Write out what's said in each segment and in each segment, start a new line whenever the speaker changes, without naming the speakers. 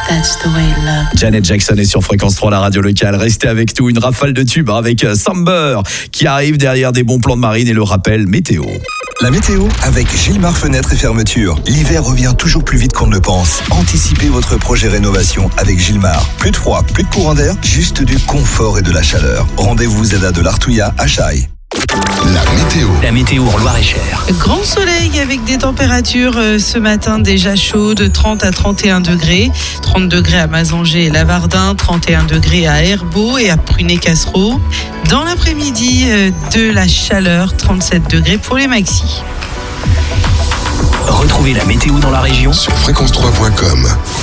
That's the way love.
Janet Jackson est sur Fréquence 3, la radio locale. Restez avec nous, une rafale de tubes avec Samber qui arrive derrière des bons plans de Marine et le rappel météo.
La météo avec Gilmar Fenêtres et Fermetures. L'hiver revient toujours plus vite qu'on ne le pense. Anticipez votre projet rénovation avec Gilmar. Plus de froid, plus de courant d'air, juste du confort et de la chaleur. Rendez-vous ZADA de l'Artouillat à Chaille.
La météo en Loir-et-Cher.
Grand soleil avec des températures ce matin déjà chaudes, 30 à 31 degrés. 30 degrés à Mazanger et Lavardin, 31 degrés à Herbeau et à Prunay-Cassereau. Dans l'après-midi, de la chaleur, 37 degrés pour les maxis.
Retrouvez la météo dans la région
sur fréquence3.com.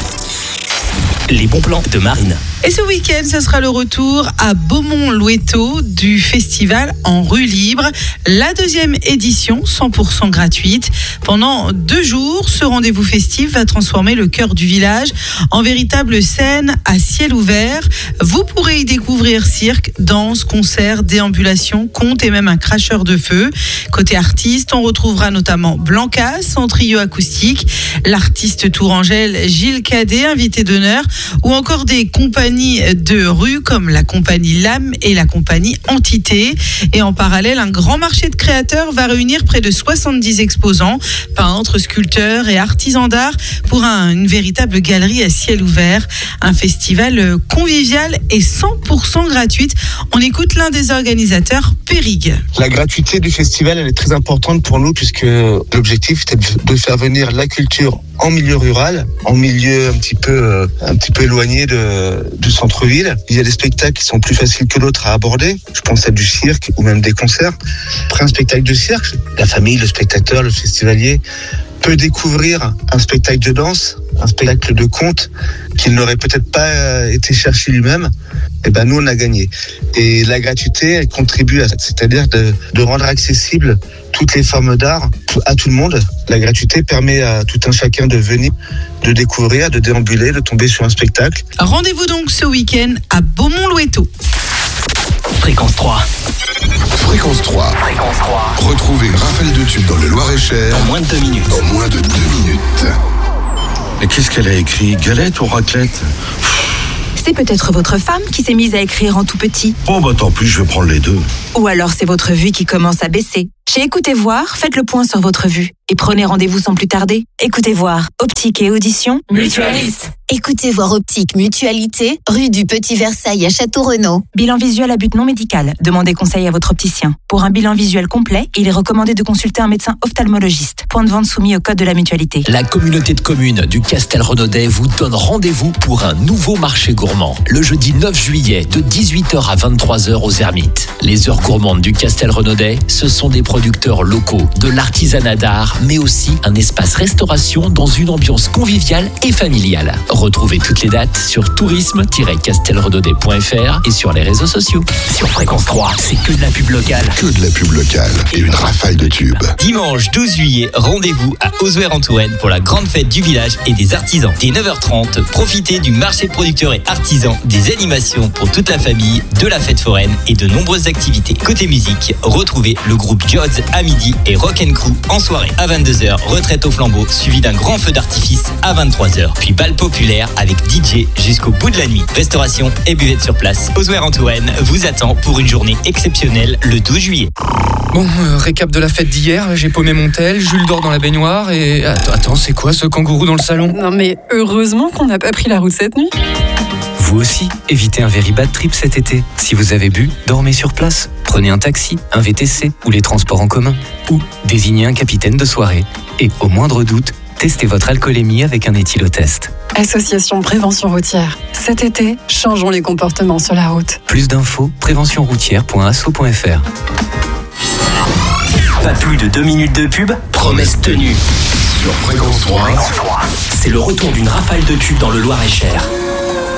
Les bons plans de Marine.
Et ce week-end, ce sera le retour à Beaumont-Louéteau du festival en rue libre. La deuxième édition, 100% gratuite. Pendant 2 jours, ce rendez-vous festif va transformer le cœur du village en véritable scène à ciel ouvert. Vous pourrez y découvrir cirque, danse, concerts, déambulations, contes et même un cracheur de feu. Côté artiste, on retrouvera notamment Blancas en trio acoustique, l'artiste tourangelle Gilles Cadet, invité d'honneur, ou encore des compagnies de rue comme la compagnie Lame et la compagnie Entité. Et en parallèle, un grand marché de créateurs va réunir près de 70 exposants, peintres, sculpteurs et artisans d'art pour une véritable galerie à ciel ouvert. Un festival convivial et 100% gratuite. On écoute l'un des organisateurs, Périg.
La gratuité du festival, elle est très importante pour nous puisque l'objectif était de faire venir la culture en milieu rural, en milieu un petit peu éloigné du centre-ville. Il y a des spectacles qui sont plus faciles que d'autres à aborder. Je pense à du cirque ou même des concerts. Après un spectacle de cirque, la famille, le spectateur, le festivalier peut découvrir un spectacle de danse, un spectacle de conte qu'il n'aurait peut-être pas été chercher lui-même. Et ben nous on a gagné. Et la gratuité, elle contribue à ça, c'est-à-dire de rendre accessible toutes les formes d'art à tout le monde. La gratuité permet à tout un chacun de venir, de découvrir, de déambuler, de tomber sur un spectacle.
Rendez-vous donc ce week-end à Beaumont-Louéteau.
Fréquence 3.
Fréquence 3.
Fréquence 3.
Retrouvez une rafale de tubes dans le Loir-et-Cher.
En moins de 2 minutes.
En moins de 2 minutes.
Mais qu'est-ce qu'elle a écrit? Galette ou raclette?
C'est peut-être votre femme qui s'est mise à écrire en tout petit.
Oh bah tant pis, je vais prendre les deux.
Ou alors c'est votre vue qui commence à baisser. Chez Écoutez Voir, faites le point sur votre vue et prenez rendez-vous sans plus tarder. Écoutez Voir, optique et audition,
mutualiste. Écoutez Voir optique mutualité, rue du Petit Versailles à Château-Renaud.
Bilan visuel à but non médical. Demandez conseil à votre opticien. Pour un bilan visuel complet, il est recommandé de consulter un médecin ophtalmologiste. Point de vente soumis au code de la mutualité.
La communauté de communes du Castel-Renaudet vous donne rendez-vous pour un nouveau marché gourmand. Le jeudi 9 juillet, de 18h à 23h aux Ermites. Les heures gourmandes du Castel-Renaudet, ce sont des producteurs locaux, de l'artisanat d'art, mais aussi un espace restauration dans une ambiance conviviale et familiale. Retrouvez toutes les dates sur tourisme-castelrenaudet.fr et sur les réseaux sociaux. Sur Fréquence 3, c'est que de la pub locale.
Que de la pub locale et une rafale de tubes.
Dimanche 12 juillet, rendez-vous à Auzouer-en-Touraine pour la grande fête du village et des artisans. Dès 9h30, profitez du marché de producteurs et artisans, des animations pour toute la famille, de la fête foraine et de nombreuses activités. Côté musique, retrouvez le groupe Jods à midi et Rock & Crew en soirée. À 22h, retraite au flambeau, suivi d'un grand feu d'artifice à 23h. Puis bal populaire avec DJ jusqu'au bout de la nuit. Restauration et buvette sur place. Auzouer-en-Touraine vous attend pour une journée exceptionnelle le 12 juillet.
Bon, récap de la fête d'hier, j'ai paumé mon tel, Jules dort dans la baignoire et... Attends, c'est quoi ce kangourou dans le salon?
Non mais heureusement qu'on n'a pas pris la route cette nuit.
Vous aussi, évitez un very bad trip cet été. Si vous avez bu, dormez sur place. Prenez un taxi, un VTC ou les transports en commun. Ou désignez un capitaine de soirée. Et au moindre doute, testez votre alcoolémie avec un éthylotest.
Association Prévention Routière. Cet été, changeons les comportements sur la route.
Plus d'infos, préventionroutière.asso.fr.
Pas plus de 2 minutes de pub, promesse tenue.
Sur Fréquence 3,
c'est le retour d'une rafale de tubes dans le Loir-et-Cher.